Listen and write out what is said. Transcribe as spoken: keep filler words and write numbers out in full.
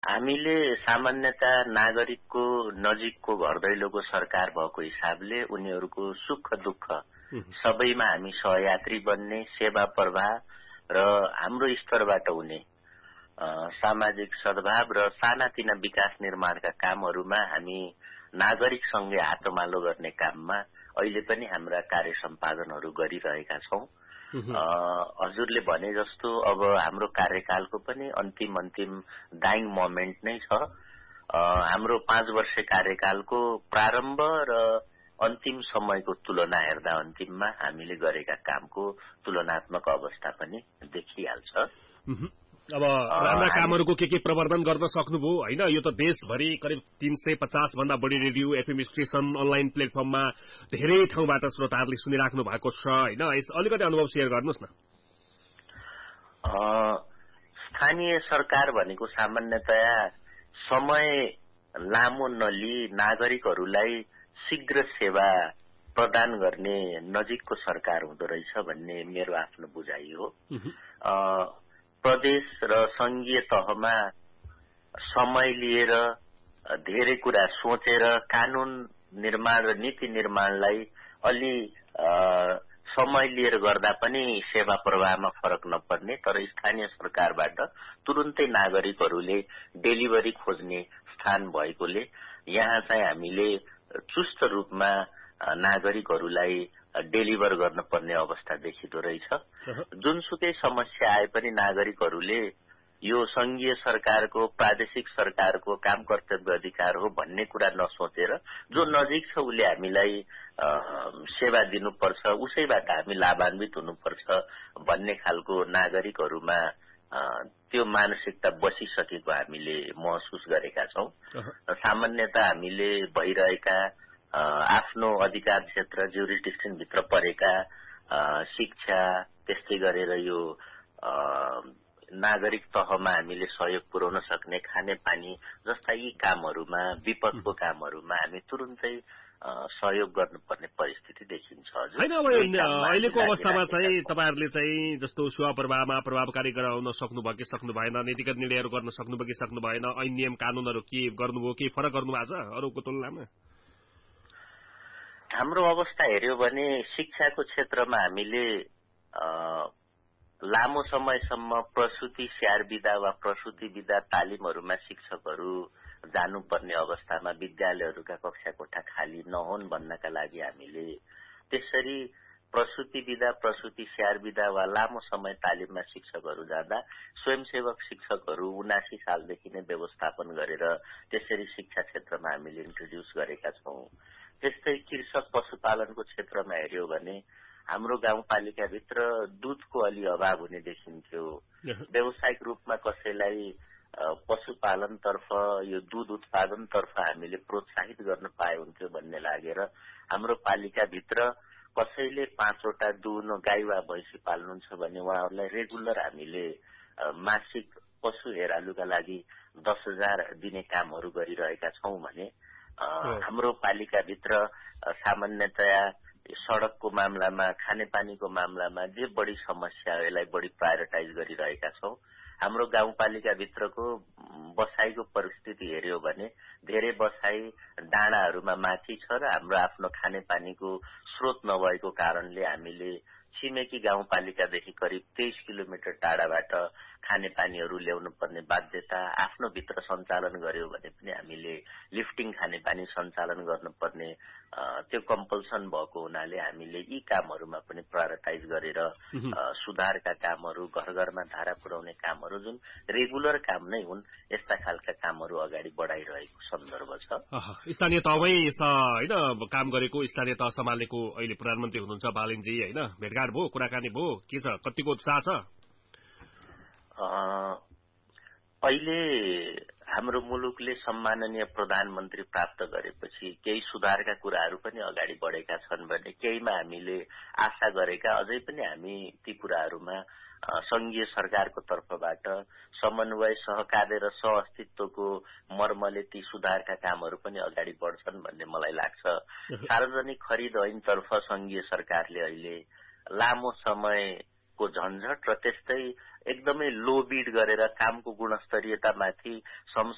हामीले सामान्यतया नागरिकको नजिकको घर दैलोको सरकार भएको हिसाबले उनीहरूको सुख दुःख सबैमा हामी सहयात्री बन्ने, सेवा प्रवाह र हाम्रो स्तरबाट हुने सामाजिक सद्भाव र सानातिना विकास निर्माणका कामहरूमा हामी नागरिकसँगै हातोमालो गर्ने काममा अहिले पनि हाम्रा कार्य सम्पादनहरू गरिरहेका छौं। हजुरले भने जस्तो अब हाम्रो कार्यकालको पनि अन्तिम अन्तिम डाइङ मोमेन्ट नै छ। हाम्रो पाँच वर्ष कार्यकालको प्रारम्भ र अन्तिम समयको तुलना हेर्दा अन्तिममा हामीले गरेका कामको तुलनात्मक अवस्था पनि देखिहाल्छ। अब राम्रा कामहरूको के के प्रवर्धन गर्न सक्नुभयो हैन? यो त देशभरि करिब तीन सय पचास भन्दा बढी रेडियो, एफएम स्टेशन, अनलाइन प्लेटफर्ममा धेरै ठाउँबाट श्रोताहरूले सुनिराख्नु भएको छ हैन? यस अलिकति अनुभव शेयर गर्नुहोस् न। स्थानीय सरकार भनेको सामान्यतया समय लामो नलिई नागरिकहरूलाई शीघ्र सेवा प्रदान गर्ने नजिकको सरकार हुँदो रहेछ भन्ने मेरो आफ्नो बुझाइ हो। प्रदेश र संघीय तहमा समय लिएर धेरै कुरा सोचेर कानून निर्माण र नीति निर्माणलाई अलि समय लिएर गर्दा पनि सेवा प्रवाहमा फरक नपर्ने, तर स्थानीय सरकारबाट तुरुन्तै नागरिकहरूले डेलिभरी खोज्ने स्थान भएकोले यहाँ चाहिँ हामीले चुस्त रूपमा नागरिकहरूलाई डेलिभर गर्न पर्ने अवस्था देखिदो रहेछ। जुनसुकै समस्या आए पनि नागरिकहरूले यो संघीय सरकारको, प्रादेशिक सरकारको काम कर्तव्य अधिकार हो भन्ने कुरा नसोचेर जो नजिक छ उसले हामीलाई सेवा दिनुपर्छ, उसैबाट हामी लाभान्वित हुनुपर्छ भन्ने खालको नागरिकहरूमा त्यो मानसिकता बसिसकेको हामीले महसुस गरेका छौं। सामान्यतः हामीले भइरहेका आफ्नो अधिकार क्षेत्र ज्युरिडिक्सन भित्र परेका शिक्षा, त्यस्तै गरेर यो नागरिक तहमा हामीले सहयोग पुर्याउन सक्ने खानेपानी जस्ता यी कामहरूमा, विपदको कामहरूमा हामी तुरुन्तै सहयोग गर्नुपर्ने परिस्थिति देखिन्छ। हजुर, हैन अब अहिलेको अवस्थामा चाहिँ तपाईहरुले चाहिँ जस्तो सेवा प्रवाहमा प्रभावकारी गराउन सक्नुभयो कि सक्नु भएन, नीतिगत निर्णयहरू गर्न सक्नुभयो कि सक्नु भएन, ऐन नियम कानूनहरू के गर्नुभयो, के फरक गर्नुभएको छ अरूको तुलनामा? हाम्रो अवस्था हेर्यो भने शिक्षाको क्षेत्रमा हामीले लामो समयसम्म प्रसुति स्याहार विधा वा प्रसुति विधा तालिमहरूमा शिक्षकहरू जानुपर्ने अवस्थामा विद्यालयहरूका कक्षा कोठा खाली नहुन् भन्नका लागि हामीले त्यसरी प्रसुति विधा, प्रसुति स्याहार विधा वा लामो समय तालिममा शिक्षकहरू जाँदा स्वयंसेवक शिक्षकहरू उनासी सालदेखि नै व्यवस्थापन गरेर त्यसरी शिक्षा क्षेत्रमा हामीले इन्ट्रोड्युस गरेका छौं। त्यस्तै कृषक पशुपालनको क्षेत्रमा हेर्यो भने हाम्रो गाउँपालिकाभित्र दूधको अलि अभाव हुने देखिन्थ्यो। व्यावसायिक रूपमा कसैलाई पशुपालनतर्फ, यो दूध उत्पादनतर्फ हामीले प्रोत्साहित गर्न पाए हुन्थ्यो भन्ने लागेर हाम्रो पालिकाभित्र कसैले पाँचवटा दूध गाई वा भैँसी पाल्नुहुन्छ भने उहाँहरूलाई रेगुलर हामीले मासिक पशु हेरालुका लागि दस हजार दिने कामहरू गरिरहेका छौं भने हाम्रो पालिकाभित्र सामान्यतया सड़कको मामलामा, खानेपानीको मामलामा जे बढी समस्या हो यसलाई बढी प्रायोरिटाइज गरिरहेका छौं। हाम्रो गाउँपालिकाभित्रको बसाईको परिस्थिति हेर्यो भने धेरै बसाई डाँडाहरूमा माथि छ र हाम्रो आफ्नो खानेपानीको स्रोत नभएको कारणले हामीले छिमेकी गाउँपालिकादेखि करिब तेइस किलोमिटर टाढाबाट खानेपानीहरू ल्याउनु पर्ने बाध्यता आफ्नो भित्र सञ्चालन गर्यो भने पनि हामीले लिफ्टिङ खानेपानी सञ्चालन गर्नुपर्ने त्यो कम्पल्सन भएको हुनाले हामीले यी कामहरूमा पनि प्रायोरिटाइज गरेर सुधारका कामहरू, घर घरमा धारा पुर्याउने कामहरू जुन रेगुलर काम नै हुन् यस्ता खालका कामहरू अगाडि बढाइरहेको सन्दर्भ छ। स्थानीय तहमै हैन काम गरेको, स्थानीय तह सम्हालेको अहिले प्रधानमन्त्री हुनुहुन्छ बालिनजी, हैन भेटघाट भयो, कुराकानी भयो, के छ, कतिको उत्साह छ? अहिले हाम्रो मुलुकले सम्माननीय प्रधानमन्त्री प्राप्त गरेपछि केही सुधारका कुराहरू पनि अगाडि बढेका छन् भने केहीमा हामीले आशा गरेका अझै पनि हामी ती कुराहरूमा संघीय सरकारको तर्फबाट समन्वय, सहकार्य र सहअस्तित्वको मर्मले ती सुधारका कामहरू पनि अगाडि बढ्छन् भन्ने मलाई लाग्छ। सार्वजनिक खरिद ऐनतर्फ संघीय सरकारले अहिले लामो समयको झन्झट र त्यस्तै एकदमै लो बिड गरेर कामको गुणस्तरीयतामाथि